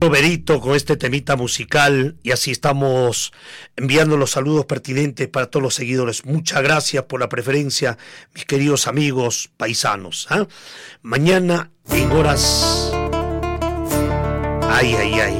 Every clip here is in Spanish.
Berito con este temita musical, y así estamos enviando los saludos pertinentes para todos los seguidores. Muchas gracias por la preferencia, mis queridos amigos paisanos. Mañana en horas... Ay.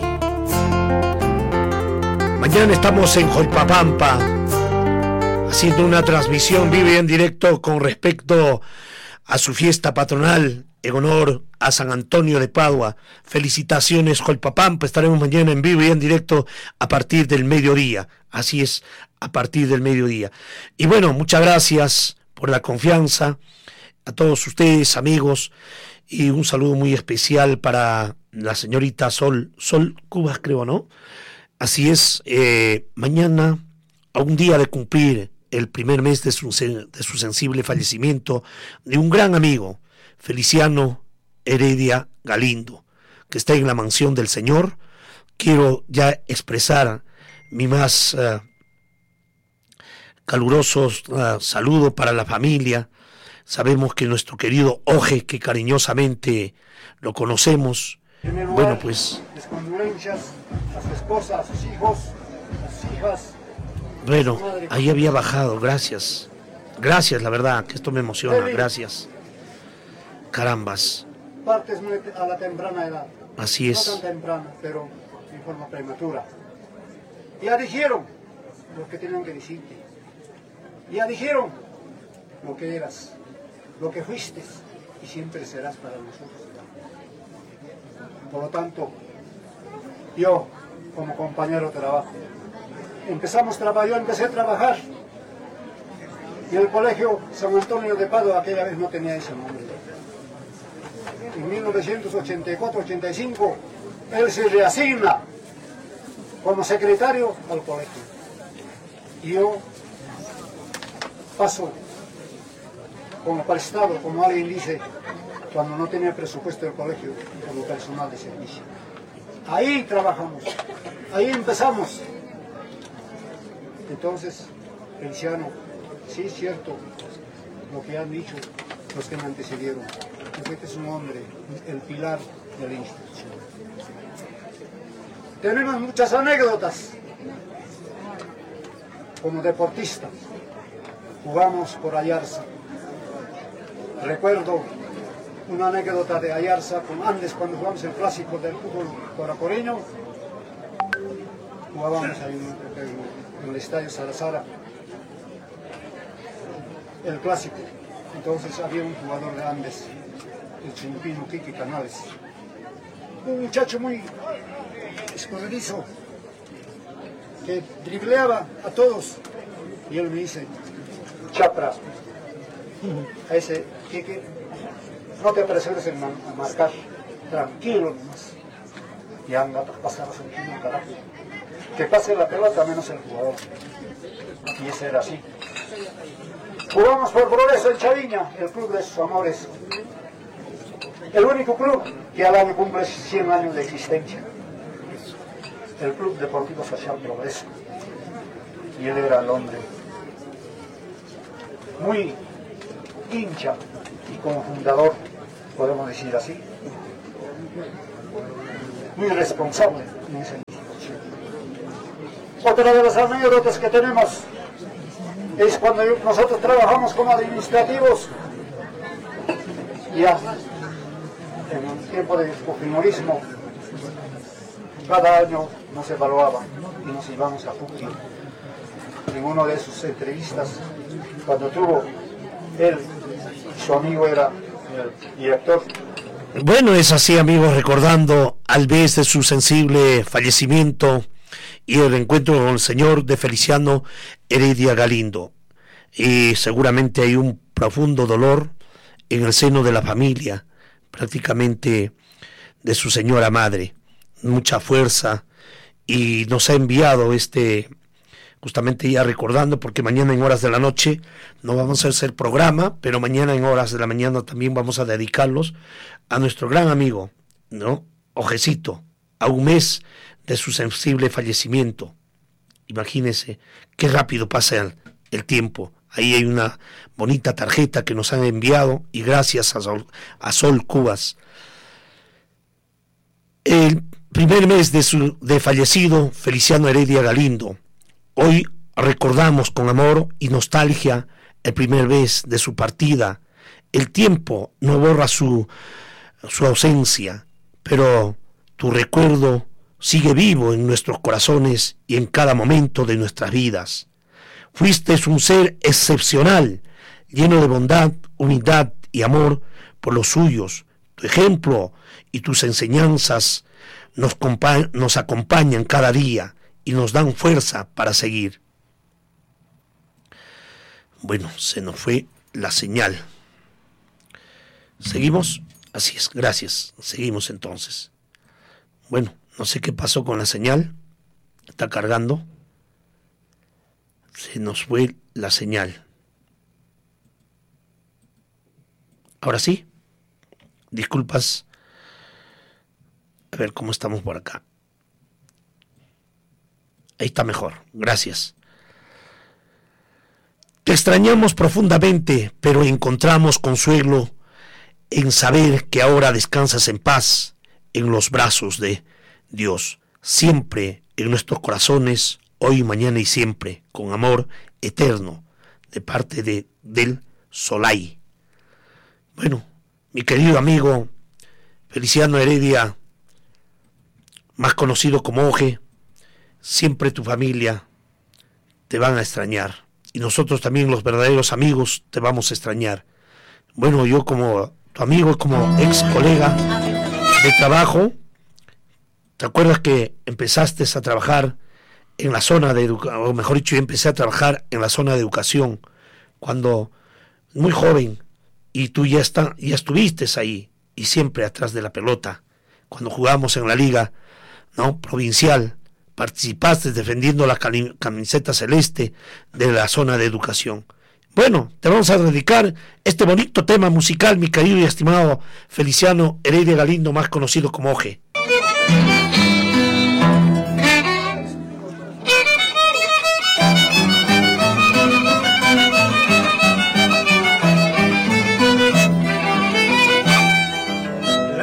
Mañana estamos en Jolpapampa haciendo una transmisión viva y en directo con respecto a su fiesta patronal en honor a San Antonio de Padua. Felicitaciones, Jolpapampa. Estaremos mañana en vivo y en directo a partir del mediodía. Así es, a partir del mediodía. Y bueno, muchas gracias por la confianza a todos ustedes, amigos, y un saludo muy especial para la señorita Sol Cubas, creo, ¿no? Así es, mañana, a un día de cumplir el primer mes de su sensible fallecimiento de un gran amigo, Feliciano Heredia Galindo, que está en la mansión del Señor. Quiero ya expresar mi más caluroso saludo para la familia. Sabemos que nuestro querido Oje, que cariñosamente lo conocemos, bueno, pues... Las condolencias a su esposa, a sus hijos, a sus hijas. Bueno, ahí había bajado, gracias. Gracias, la verdad, que esto me emociona, gracias. Carambas. Partes muy a la temprana edad. Así es. No tan temprana, pero en forma prematura. Ya dijeron lo que tenían que decirte. Ya dijeron lo que eras, lo que fuiste y siempre serás para nosotros. Por lo tanto, yo, como compañero de trabajo, yo empecé a trabajar y el colegio San Antonio de Padua aquella vez no tenía ese nombre. En 1984-85, él se reasigna como secretario al colegio. Y yo paso como prestado, como alguien dice, cuando no tenía presupuesto del colegio, como personal de servicio. Ahí trabajamos, ahí empezamos. Entonces, Feliciano, sí es cierto lo que han dicho los que me antecedieron. Este es un hombre, el pilar de la institución. Tenemos muchas anécdotas. Como deportista, jugamos por Ayarza. Recuerdo una anécdota de Ayarza con Andes cuando jugamos el clásico del fútbol coracoreño. Jugábamos ahí en el estadio Salazar el clásico. Entonces había un jugador de Andes, el chimpino Quique Canales, un muchacho muy escurridizo que dribleaba a todos, y él me dice: Chapra, a ese Quique no te apresures en marcar, tranquilo nomás, y anda a pasar a sentir un carajo, que pase la pelota menos el jugador. Y ese era así. Jugamos por Progreso en Chaviña, el club de sus amores, el único club que al año cumple 100 años de existencia, el Club Deportivo Social Progreso. Y él era el hombre muy hincha y como fundador, podemos decir así, muy responsable en esa institución. Otra de las anécdotas que tenemos es cuando nosotros trabajamos como administrativos, ya en un tiempo de fujimorismo, cada año nos evaluaban y nos íbamos a Fuji. En una de sus entrevistas, cuando tuvo él, su amigo era el director. Bueno, es así, amigos, recordando al vez de su sensible fallecimiento y el encuentro con el señor de Feliciano Heredia Galindo. Y seguramente hay un profundo dolor en el seno de la familia, prácticamente de su señora madre. Mucha fuerza, y nos ha enviado justamente ya recordando, porque mañana en horas de la noche no vamos a hacer programa, pero mañana en horas de la mañana también vamos a dedicarlos a nuestro gran amigo, ¿no? Ojecito, a un mes de su sensible fallecimiento. Imagínense qué rápido pasa el tiempo. Ahí hay una bonita tarjeta que nos han enviado, y gracias a Sol Cubas. Primer mes de fallecido Feliciano Heredia Galindo. Hoy recordamos con amor y nostalgia el primer mes de su partida. El tiempo no borra su ausencia, pero tu recuerdo sigue vivo en nuestros corazones y en cada momento de nuestras vidas. Fuiste un ser excepcional, lleno de bondad, humildad y amor por los suyos. Tu ejemplo y tus enseñanzas nos acompañan cada día y nos dan fuerza para seguir. Bueno, se nos fue la señal. ¿Seguimos? Así es, gracias. Seguimos entonces. Bueno, no sé qué pasó con la señal. Está cargando. Se nos fue la señal. Ahora sí. Disculpas. A ver cómo estamos por acá. Ahí está mejor. Gracias. Te extrañamos profundamente, pero encontramos consuelo en saber que ahora descansas en paz en los brazos de Dios, siempre en nuestros corazones, hoy, mañana y siempre, con amor eterno, de parte del Solay. Bueno, mi querido amigo Feliciano Heredia, más conocido como Oje, siempre tu familia te van a extrañar, y nosotros también, los verdaderos amigos, te vamos a extrañar. Bueno, yo como tu amigo, como ex colega de trabajo, ¿te acuerdas que empezaste a trabajar en la zona de educación? O mejor dicho, yo empecé a trabajar en la zona de educación cuando muy joven, y tú ya estuviste ahí y siempre atrás de la pelota. Cuando jugábamos en la liga, ¿no?, provincial, participaste defendiendo la camiseta celeste de la zona de educación. Bueno, te vamos a dedicar este bonito tema musical, mi querido y estimado Feliciano Heredia Galindo, más conocido como Oje.